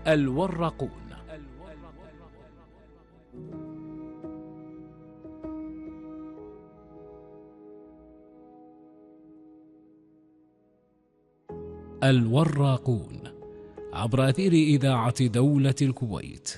الوراقون. الوراقون عبر أثير إذاعة دولة الكويت.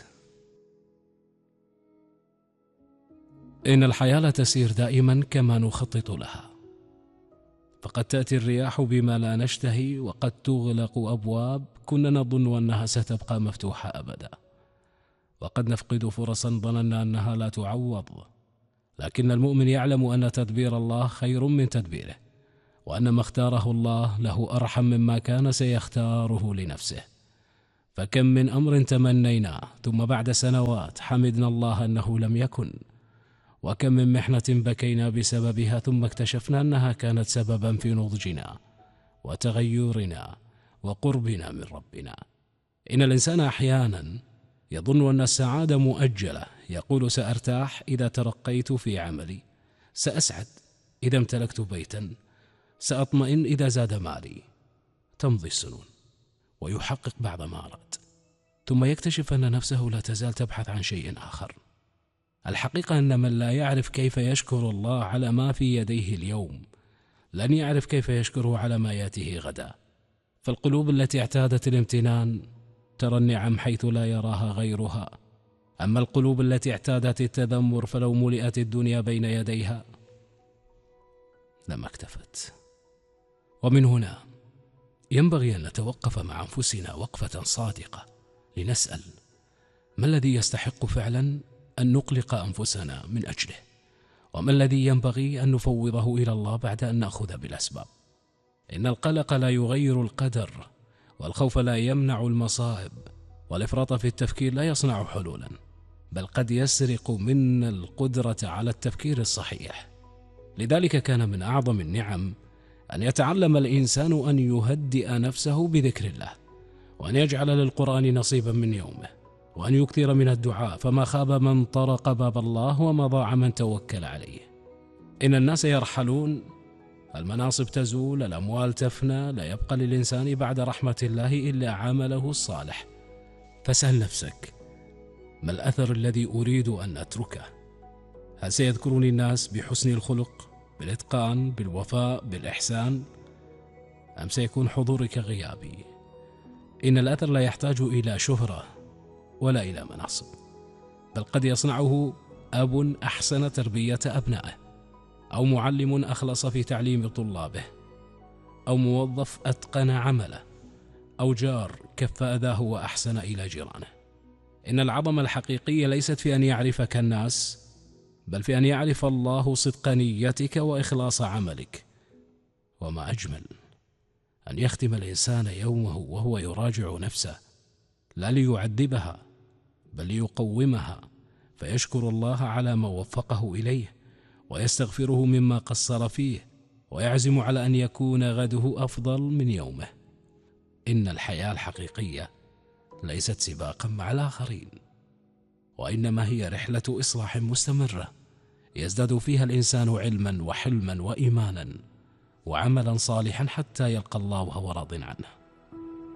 إن الحياة لا تسير دائما كما نخطط لها، فقد تأتي الرياح بما لا نشتهي، وقد تغلق أبواب كنا نظن أنها ستبقى مفتوحة أبدا، وقد نفقد فرصا ظننا أنها لا تعوض. لكن المؤمن يعلم أن تدبير الله خير من تدبيره، وأن ما اختاره الله له أرحم مما كان سيختاره لنفسه. فكم من أمر تمنيناه ثم بعد سنوات حمدنا الله أنه لم يكن، وكم من محنة بكينا بسببها ثم اكتشفنا أنها كانت سببا في نضجنا وتغيرنا وقربنا من ربنا. إن الإنسان أحيانا يظن أن السعادة مؤجلة، يقول سأرتاح إذا ترقيت في عملي، سأسعد إذا امتلكت بيتا، سأطمئن إذا زاد مالي. تمضي السنون ويحقق بعض ما أراد، ثم يكتشف أن نفسه لا تزال تبحث عن شيء آخر. الحقيقة أن من لا يعرف كيف يشكر الله على ما في يديه اليوم لن يعرف كيف يشكره على ما يأتيه غدا. فالقلوب التي اعتادت الامتنان ترى النعم حيث لا يراها غيرها، أما القلوب التي اعتادت التذمر فلو ملئت الدنيا بين يديها لما اكتفت. ومن هنا ينبغي أن نتوقف مع أنفسنا وقفة صادقة لنسأل: ما الذي يستحق فعلا أن نقلق أنفسنا من أجله؟ وما الذي ينبغي أن نفوضه إلى الله بعد أن نأخذ بالأسباب؟ إن القلق لا يغير القدر، والخوف لا يمنع المصائب، والإفراط في التفكير لا يصنع حلولا، بل قد يسرق منا القدرة على التفكير الصحيح. لذلك كان من أعظم النعم أن يتعلم الإنسان أن يهدئ نفسه بذكر الله، وأن يجعل للقرآن نصيبا من يومه، وأن يكثر من الدعاء، فما خاب من طرق باب الله وما ضاع من توكل عليه. إن الناس يرحلون، المناصب تزول، الأموال تفنى، لا يبقى للإنسان بعد رحمة الله إلا عمله الصالح. فاسأل نفسك: ما الأثر الذي أريد أن أتركه؟ هل سيذكرني الناس بحسن الخلق، بالإتقان، بالوفاء، بالإحسان، أم سيكون حضورك غيابي؟ إن الأثر لا يحتاج إلى شهرة ولا إلى مناصب، بل قد يصنعه أب أحسن تربية أبنائه، أو معلم أخلص في تعليم طلابه، أو موظف أتقن عمله، أو جار كف أذاه وأحسن إلى جيرانه. إن العظمة الحقيقية ليست في أن يعرفك الناس، بل في أن يعرف الله صدق نيتك وإخلاص عملك. وما أجمل أن يختم الإنسان يومه وهو يراجع نفسه، لا ليعذبها بل ليقومها، فيشكر الله على ما وفقه إليه، ويستغفره مما قصر فيه، ويعزم على أن يكون غده أفضل من يومه. إن الحياة الحقيقية ليست سباقا مع الآخرين، وإنما هي رحلة إصلاح مستمرة يزداد فيها الإنسان علما وحلما وإيمانا وعملا صالحا حتى يلقى الله وهو راض عنه.